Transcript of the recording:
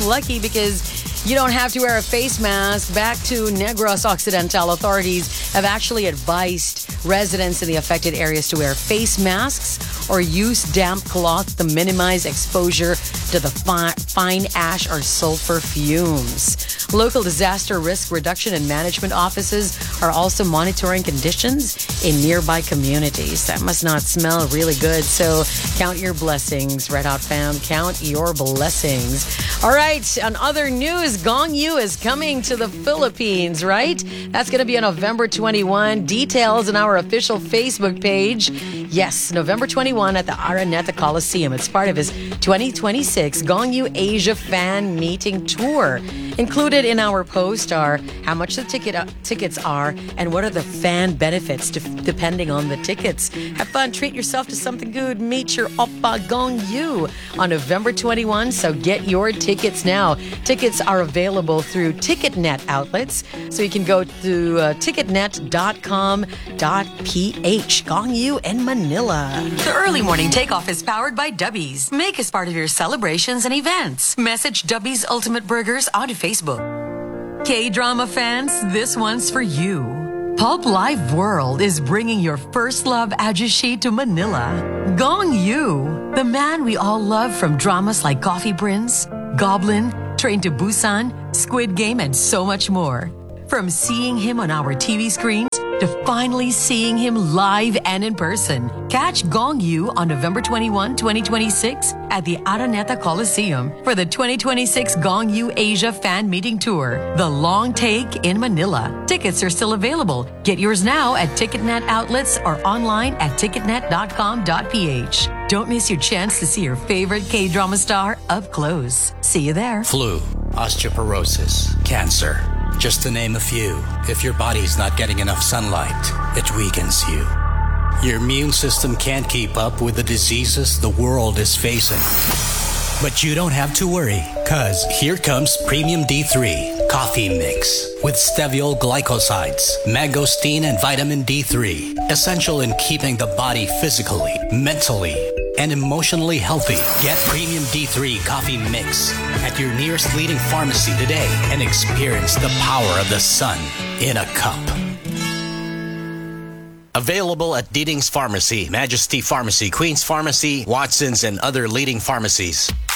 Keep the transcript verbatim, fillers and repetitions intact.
lucky because you don't have to wear a face mask. Back to Negros Occidental, authorities have actually advised residents in the affected areas to wear face masks or use damp cloth to minimize exposure to the fi- fine ash or sulfur fumes. Local disaster risk reduction and management offices are also monitoring conditions in nearby communities. That must not smell really good, so count your blessings, Red Hot fam. Count your blessings. All right, on other news, Gong Yu is coming to the Philippines, right? That's going to be on November twenty-first. Details on our official Facebook page. Yes, November twenty-first at the Araneta Coliseum. It's part of his twenty twenty-six Gong Yu Asia Fan Meeting Tour. Included in our post are how much the ticket uh, tickets are and what are the fan benefits to, depending on the tickets. Have fun, treat yourself to something good. Meet your Oppa Gong Yu on November twenty-first, so get your tickets now. Tickets are available through TicketNet outlets, so you can go to uh, ticketnet dot com dot p h. Gong Yu in Manila. The early morning takeoff is powered by Dubby's. Make us part of your celebrations and events. Message Dubby's Ultimate Burgers onto Facebook. K-drama fans, this one's for you. Pulp Live World is bringing your first love ajushi to Manila. Gong Yu, the man we all love from dramas like Coffee Prince, Goblin, Train to Busan, Squid Game, and so much more. From seeing him on our T V screens to finally seeing him live and in person. Catch Gong Yu on November twenty-first, twenty twenty-six at the Araneta Coliseum for the twenty twenty-six Gong Yu Asia Fan Meeting Tour, The Long Take in Manila. Tickets are still available. Get yours now at TicketNet outlets or online at ticketnet dot com dot p h. Don't miss your chance to see your favorite K-drama star up close. See you there. Flu, osteoporosis, cancer. Just to name a few. If your body's not getting enough sunlight, it weakens you. Your immune system can't keep up with the diseases the world is facing. But you don't have to worry, cause here comes Premium D three Coffee Mix with steviol glycosides, mangosteen, and vitamin D three. Essential in keeping the body physically, mentally, and emotionally healthy. Get Premium D three Coffee Mix at your nearest leading pharmacy today and experience the power of the sun in a cup. Available at Deeding's Pharmacy, Majesty Pharmacy, Queen's Pharmacy, Watson's, and other leading pharmacies.